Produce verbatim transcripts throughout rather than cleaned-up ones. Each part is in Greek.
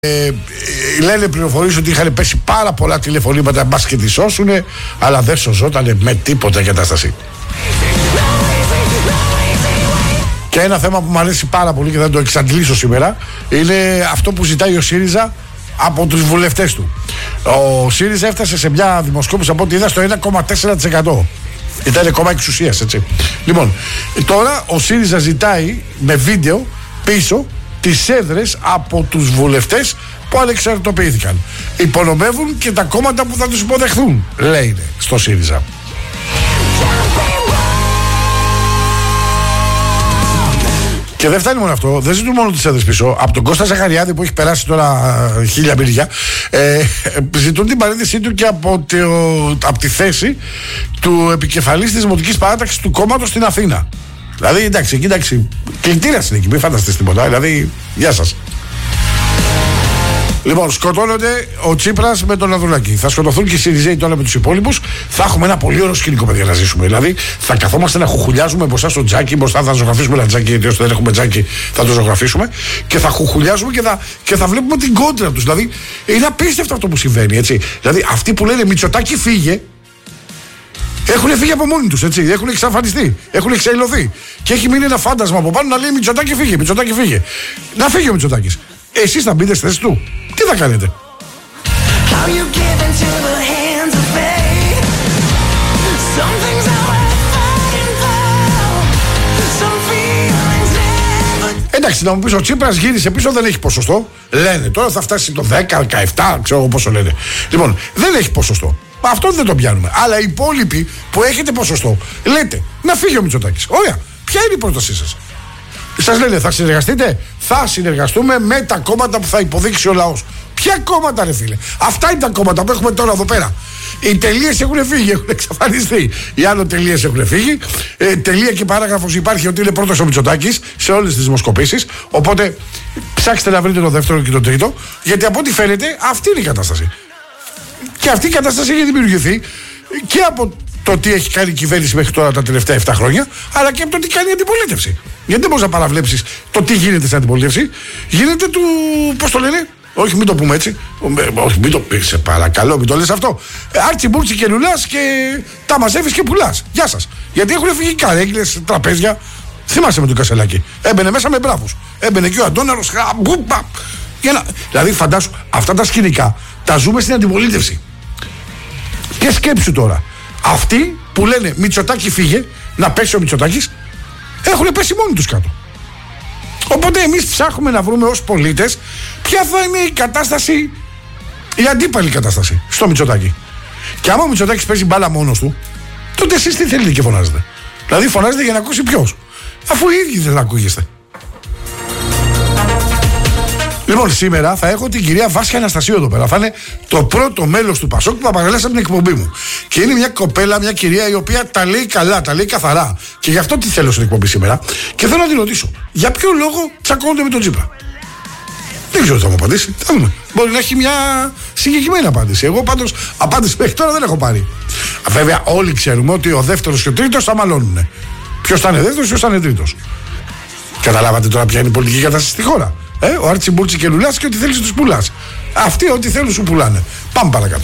Ε, λένε πληροφορίες ότι είχαν πέσει πάρα πολλά τηλεφωνήματα μπας και τη σώσουνε, αλλά δεν σωζότανε με τίποτα η κατάσταση. Και ένα θέμα που μου αρέσει πάρα πολύ και θα το εξαντλήσω σήμερα είναι αυτό που ζητάει ο ΣΥΡΙΖΑ από τους βουλευτές του. Ο ΣΥΡΙΖΑ έφτασε σε μια δημοσκόπηση από ό,τι είδα στο ένα κόμμα τέσσερα τοις εκατό. Ήταν κόμμα εξουσίας, έτσι. Λοιπόν, τώρα ο ΣΥΡΙΖΑ ζητάει με βίντεο πίσω τις έδρες από τους βουλευτές που ανεξαρτητοποιήθηκαν. Υπονομεύουν και τα κόμματα που θα τους υποδεχθούν, λέει στο ΣΥΡΙΖΑ. Και δεν φτάνει μόνο αυτό, δεν ζητούν μόνο τις έδρες πίσω. Από τον Κώστα Ζαχαριάδη που έχει περάσει τώρα χίλια μίλια, ε, ζητούν την παρένθεσή του και από, το, από τη θέση του επικεφαλής της Δημοτικής Παράταξης του κόμματος στην Αθήνα. Δηλαδή, εντάξει, εντάξει, κλητήρας είναι εκεί, μην φανταστείς τίποτα. Δηλαδή, γεια σας. Λοιπόν, σκοτώνονται ο Τσίπρας με τον Ανδρουλάκη. Θα σκοτωθούν και οι ΣΥΡΙΖΑΙ τώρα με τους υπόλοιπους. Θα έχουμε ένα πολύ ωραίο σκηνικό, παιδιά, να ζήσουμε. Δηλαδή, θα καθόμαστε να χουχουλιάζουμε μπροστά στο τζάκι. Μπροστά θα ζωγραφίσουμε ένα τζάκι, γιατί όσο δεν έχουμε τζάκι θα το ζωγραφίσουμε. Και θα χουχουλιάζουμε και θα, και θα βλέπουμε την κόντρα τους. Δηλαδή, είναι απίστευτο αυτό που συμβαίνει, έτσι. Δηλαδή, αυτοί που λένε Μητσοτάκη φύγε. Έχουν φύγει από μόνοι τους, έτσι. Έχουν εξαφανιστεί. Έχουν εξαϊλωθεί. Και έχει μείνει ένα φάντασμα από πάνω να λέει Μητσοτάκη φύγε, Μητσοτάκη φύγε. Να φύγει ο Μητσοτάκης. Εσείς θα μπείτε στη θέση του. Τι θα κάνετε? Εντάξει, να μου πεις ο Τσίπρας γύρισε πίσω, δεν έχει ποσοστό. Λένε τώρα θα φτάσει το δέκα, δεκαεπτά, ξέρω πόσο λένε. Λοιπόν, δεν έχει ποσοστό. Αυτό δεν το πιάνουμε. Αλλά οι υπόλοιποι που έχετε ποσοστό, λέτε να φύγει ο Μητσοτάκης. Ωραία, ποια είναι η πρότασή σας? Σας λένε θα συνεργαστείτε? Θα συνεργαστούμε με τα κόμματα που θα υποδείξει ο λαός. Ποια κόμματα, ρε φίλε? Αυτά είναι τα κόμματα που έχουμε τώρα εδώ πέρα. Οι τελείες έχουν φύγει, έχουν εξαφανιστεί. Οι άλλο τελείες έχουν φύγει. Ε, τελεία και παράγραφος υπάρχει ότι είναι πρώτος ο Μητσοτάκης σε όλες τις δημοσκοπήσεις. Οπότε ψάξτε να βρείτε το δεύτερο και το τρίτο. Γιατί από ό,τι φαίνεται αυτή είναι η κατάσταση. Και αυτή η κατάσταση έχει δημιουργηθεί και από το τι έχει κάνει η κυβέρνηση μέχρι τώρα τα τελευταία επτά χρόνια, αλλά και από το τι κάνει η αντιπολίτευση. Γιατί δεν μπορείς να παραβλέψεις το τι γίνεται στην αντιπολίτευση. Γίνεται του. Πώς το λένε? Όχι, μην το πούμε έτσι. Όχι, μην το πει, σε παρακαλώ, μην το λες αυτό. Άρτσι μπουρτσι και λουλάς και τα μαζεύεις και πουλάς. Γεια σας. Γιατί έχουν φύγει καρέγκλες, τραπέζια. Θυμάσαι με τον Κασελάκη. Έμπαινε μέσα με μπράβους. Έμπαινε και ο Αντώναρος. Να... Δηλαδή, φαντάσου, αυτά τα σκηνικά τα ζούμε στην αντιπολίτευση. Και σκέψου τώρα. Αυτοί που λένε Μητσοτάκη φύγε, να πέσει ο Μητσοτάκης, έχουν πέσει μόνοι τους κάτω. Οπότε εμείς ψάχνουμε να βρούμε ως πολίτες ποια θα είναι η κατάσταση, η αντίπαλη κατάσταση στο Μητσοτάκη. Και άμα ο Μητσοτάκης παίζει μπάλα μόνος του, τότε εσείς τι θέλετε και φωνάζετε? Δηλαδή φωνάζετε για να ακούσει ποιος? Αφού οι ίδιοι δεν ακούγεστε. Λοιπόν, σήμερα θα έχω την κυρία Βάσια Αναστασίου εδώ πέρα. Θα είναι το πρώτο μέλος του Πασόκ που θα παραλέσει από την εκπομπή μου. Και είναι μια κοπέλα, μια κυρία η οποία τα λέει καλά, τα λέει καθαρά. Και γι' αυτό τη θέλω στην εκπομπή σήμερα. Και θέλω να την ρωτήσω, για ποιο λόγο τσακώνονται με τον Τσίπρα? Δεν ξέρω τι θα μου απαντήσει. Θα δούμε. Μπορεί να έχει μια συγκεκριμένη απάντηση. Εγώ πάντως απάντηση μέχρι τώρα δεν έχω πάρει. Βέβαια, όλοι ξέρουμε ότι ο δεύτερος και ο τρίτος θα μαλώνουν. Ποιος θα είναι δεύτερος, ποιος θα είναι τρίτος. Καταλάβατε τώρα ποια είναι η πολιτική κατάσταση στη χώρα? Ε, ο Άρτσι Μπουρτσι και λουλάς και ό,τι θέλεις τους πουλάς. Αυτοί ό,τι θέλουν σου πουλάνε. Πάμε παρακάτω.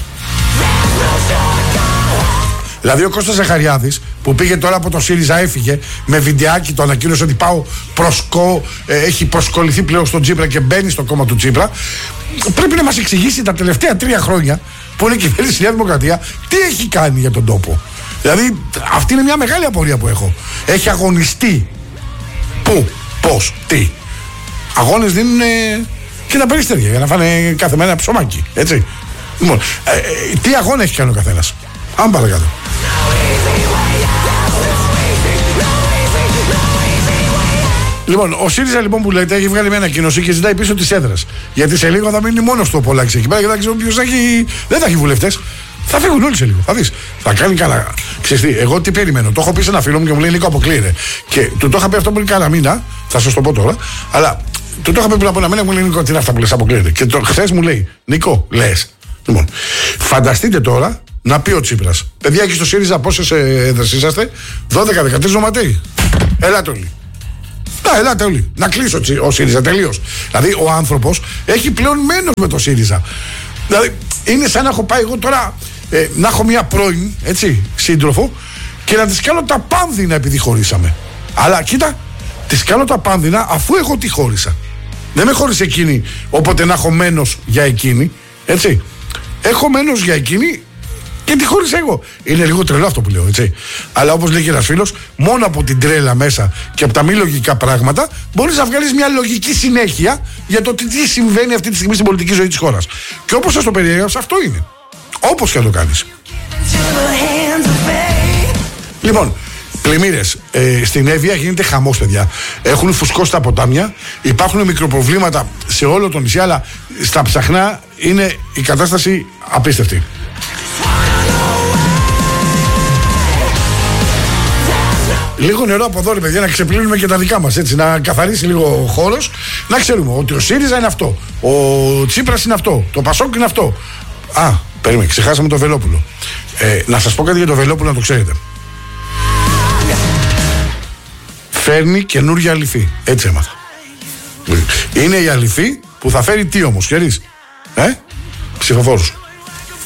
Δηλαδή ο Κώστας Ζαχαριάδης που πήγε τώρα από το ΣΥΡΙΖΑ, έφυγε με βιντεάκι, το ανακοίνωσε ότι πάω προσκό, ε, έχει προσκοληθεί πλέον στον Τσίπρα και μπαίνει στο κόμμα του Τσίπρα. Πρέπει να μας εξηγήσει τα τελευταία τρία χρόνια που είναι κυβέρνηση Νέα Δημοκρατία τι έχει κάνει για τον τόπο. Δηλαδή αυτή είναι μια μεγάλη απορία που έχω. Έχει αγωνιστεί. Πού, πώς, τι? Αγώνες δίνουν και τα περιστέρια για να φάνε κάθε μέρα ψωμάκι, έτσι. Λοιπόν, ε, ε, τι αγώνα έχει κάνει ο καθένας? Αν παρακάτω. Λοιπόν, ο ΣΥΡΙΖΑ λοιπόν που λέτε έχει βγάλει μια ανακοίνωση και ζητάει πίσω τις έδρες. Γιατί σε λίγο θα μείνει μόνος του ο Πολάκης εκεί πέρα και δεν ξέρω ποιος έχει. Δεν θα έχει βουλευτές. Θα φύγουν όλοι σε λίγο. Θα δεις. Θα κάνει καλά. Ξέρεις τι, εγώ τι περιμένω? Το έχω πει σε ένα φίλο μου και μου λέει Νίκο, αποκλείεται. Και του το είχα πει αυτό πριν κάνα μήνα. Θα σας το πω τώρα. Αλλά του το είχα πει πριν από ένα μήνα, μου λέει Νίκο, τι είναι αυτά που λες, αποκλείεται. Και χθες μου λέει Νίκο, λες. Λοιπόν, φανταστείτε τώρα να πει ο Τσίπρας, παιδιά, εκεί στο ΣΥΡΙΖΑ πόσες έδρες είσαστε? δώδεκα δεκατρείς νοματέοι. Ελάτε όλοι. Να, ελάτε όλοι. Να κλείσω ο ΣΥΡΙΖΑ τελείως. Δηλαδή ο άνθρωπος έχει πλέον μένος με το ΣΥΡΙΖΑ. Δηλαδή είναι σαν να έχω πάει εγώ τώρα ε, να έχω μια πρώην έτσι, σύντροφο και να της κάνω τα πάνδυνα επειδή χωρίσαμε. Αλλά κοίτα, της κάνω τα πάνδυνα αφού εγώ τη χώρισα. Δεν με χώρισε εκείνη, οπότε να έχω μένος για εκείνη. Έτσι. Έχω μένος για εκείνη και τη χώρισα εγώ. Είναι λίγο τρελό αυτό που λέω, έτσι. Αλλά όπως λέει και ένας φίλος, μόνο από την τρέλα μέσα και από τα μη λογικά πράγματα μπορείς να βγάλεις μια λογική συνέχεια για το τι συμβαίνει αυτή τη στιγμή στην πολιτική ζωή της χώρας. Και όπως σας το περιέγραψα, αυτό είναι. Όπως και να το κάνεις. Λοιπόν, πλημμύρες. Ε, στην Εύβοια γίνεται χαμός, παιδιά. Έχουν φουσκώσει τα ποτάμια. Υπάρχουν μικροπροβλήματα σε όλο το νησί, αλλά στα Ψαχνά είναι η κατάσταση απίστευτη. Λίγο νερό από εδώ, ρε παιδιά, να ξεπλύνουμε και τα δικά μας, έτσι, να καθαρίσει λίγο ο χώρος, να ξέρουμε ότι ο ΣΥΡΙΖΑ είναι αυτό, ο Τσίπρας είναι αυτό, το Πασόκ είναι αυτό. Α, περίμενε, ξεχάσαμε το Βελόπουλο. Ε, να σας πω κάτι για το Βελόπουλο, να το ξέρετε. Φέρνει καινούργια αληθή. Έτσι έμαθα. Είναι η αληθή που θα φέρει τι όμως, ξέρεις? Ε? Ψηφοφόρους.